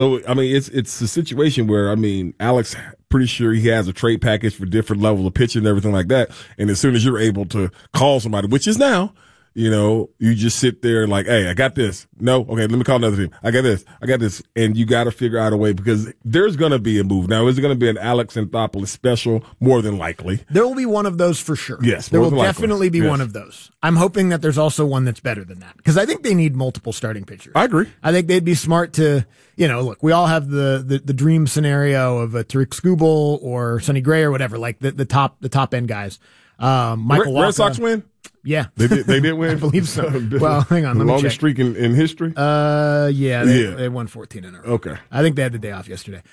So, I mean, it's a situation where, I mean, Alex, pretty sure he has a trade package for different level of pitching and everything like that. And as soon as you're able to call somebody, which is now, you know, you just sit there like, hey, I got this. No, okay, let me call another team. I got this. And you got to figure out a way because there's going to be a move. Now, is it going to be an Alex Anthopoulos special? More than likely. There will be one of those for sure. Yes, there will definitely be one of those. I'm hoping that there's also one that's better than that because I think they need multiple starting pitchers. I agree. I think they'd be smart to, you know, look, we all have the dream scenario of a Tariq Skubal or Sonny Gray or whatever, like the top end guys. Michael Walker. Red Sox win? Yeah. They did win? I believe so. Well, hang on. The let me longest check. streak in history? They won 14 in a row. Okay. I think they had the day off yesterday.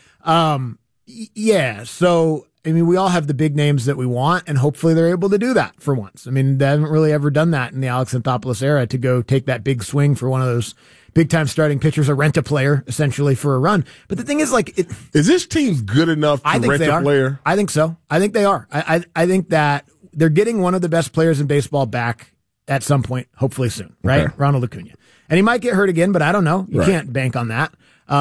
Yeah. So, I mean, we all have the big names that we want, and hopefully they're able to do that for once. I mean, they haven't really ever done that in the Alex Anthopoulos era to go take that big swing for one of those big-time starting pitchers or rent a player, essentially, for a run. But the thing is, like... is this team good enough to rent a player? I think so. I think they are. I think that they're getting one of the best players in baseball back at some point, hopefully soon, right? Okay. Ronald Acuna. And he might get hurt again, but I don't know. You can't bank on that.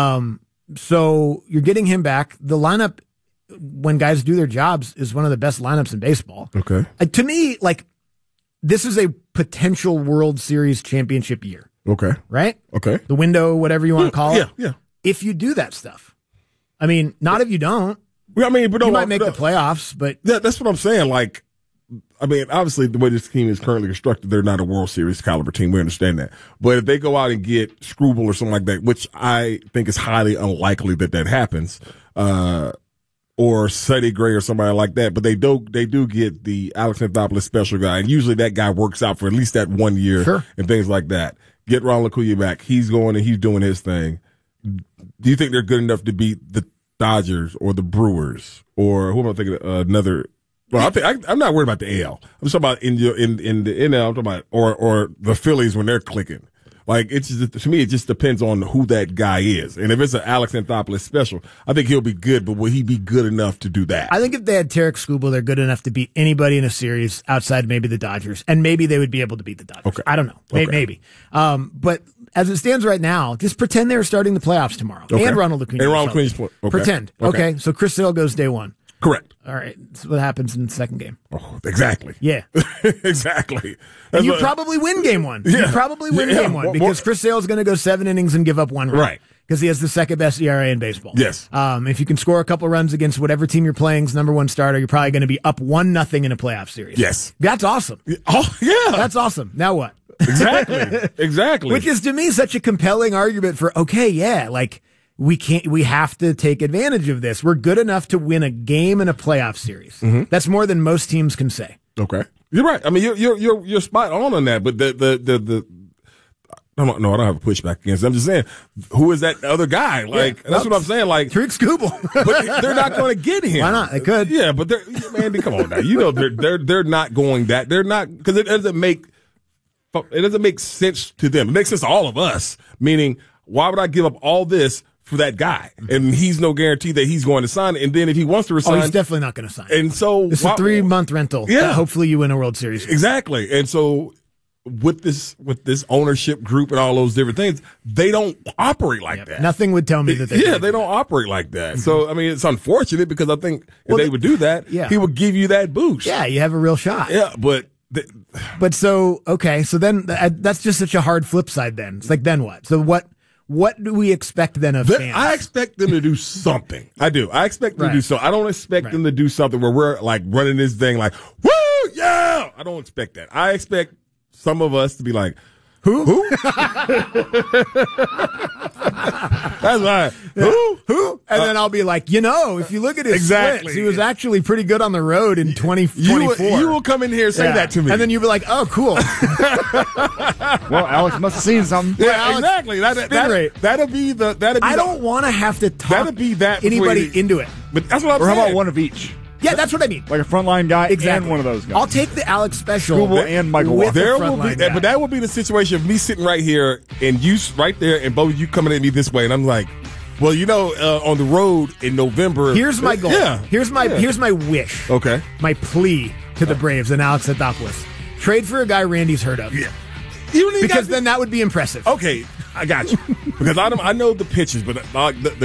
So you're getting him back. The lineup, when guys do their jobs, is one of the best lineups in baseball. Okay. To me, like, this is a potential World Series championship year. Okay. Right? Okay. The window, whatever you want to call it. Yeah. If you do that stuff. I mean, not if you don't. I mean, but you might make the playoffs, but... Yeah, that's what I'm saying. Like, I mean, obviously, the way this team is currently constructed, they're not a World Series caliber team. We understand that. But if they go out and get Skubal or something like that, which I think is highly unlikely that happens, or Sonny Gray or somebody like that, but they do get the Alex Anthopoulos special guy, and usually that guy works out for at least that 1 year and things like that. Get Ronald Acuna back. He's going and he's doing his thing. Do you think they're good enough to beat the Dodgers or the Brewers or who am I thinking? Another. Well, I'm not worried about the AL. I'm talking about in the NL. I'm talking about or the Phillies when they're clicking. Like it's just, to me, it just depends on who that guy is. And if it's an Alex Anthopoulos special, I think he'll be good. But will he be good enough to do that? I think if they had Tariq Skubal, they're good enough to beat anybody in a series outside maybe the Dodgers, and maybe they would be able to beat the Dodgers. Okay. I don't know, maybe. But as it stands right now, just pretend they're starting the playoffs tomorrow, and Ronald Acuna. And Ronald Acuna's okay. Pretend. Okay. So Chris Sale goes day one. Correct. All right. That's what happens in the second game. Oh, exactly. Yeah. Exactly. And you probably win game one. Yeah. You probably win game one because Chris Sale is going to go 7 innings and give up 1 run. Right. Because he has the second best ERA in baseball. Yes. If you can score a couple runs against whatever team you're playing's number one starter, you're probably going to be up 1-0 in a playoff series. Yes. That's awesome. Oh, yeah. That's awesome. Now what? Exactly. Which is to me such a compelling argument for, we have to take advantage of this. We're good enough to win a game in a playoff series. Mm-hmm. That's more than most teams can say. Okay. You're right. I mean, you're spot on that, but I don't have a pushback against it. I'm just saying, who is that other guy? Like, that's what I'm saying. Like, Tariq Skubal. But they're not going to get him. Why not? They could. Yeah, but Andy, come on now. You know, they're not going that. They're not, because it doesn't make sense to them. It makes sense to all of us. Meaning, why would I give up all this for that guy? And he's no guarantee that he's going to sign. And then if he wants to resign, he's definitely not going to sign. And so it's a 3-month rental. Yeah. Hopefully you win a World Series. Exactly. And so with this ownership group and all those different things, they don't operate like that. Nothing would tell me that they they don't operate like that. Mm-hmm. So I mean, it's unfortunate because I think if they would do that, he would give you that boost. Yeah, you have a real shot. Yeah, but so then that's just such a hard flip side. Then it's like, then what? So what do we expect then of fans? I expect them to do something. I do. I expect them to do something. I don't expect them to do something where we're like running this thing like, woo, yeah. I don't expect that. I expect some of us to be like, who? That's right. Who? And then I'll be like, if you look at his splits, he was actually pretty good on the road in 2024. You will come in here and say that to me. And then you'll be like, oh, cool. Well, Alex must have seen something. Yeah, exactly. That'll be I don't want to have to talk anybody into it. But that's what I'm saying. Or how saying. about one of each? Yeah, that's what I mean. Like a frontline guy and one of those guys. I'll take the Alex special. Skubal and Michael Walker. But that will be the situation of me sitting right here and you right there and both of you coming at me this way. And I'm like, well, on the road in November. Here's my goal. Yeah. Here's my wish. Okay. My plea to the Braves and Alex Anthopoulos. Trade for a guy Randy's heard of. Yeah. Because then that would be impressive. Okay. I got you because I know the pitches, but the